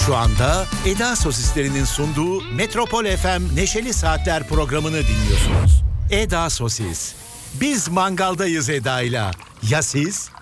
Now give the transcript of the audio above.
Şu anda Eda Sosislerinin sunduğu Metropol FM Neşeli Saatler programını dinliyorsunuz. Eda Sosis. Biz mangaldayız Eda'yla. Ya siz?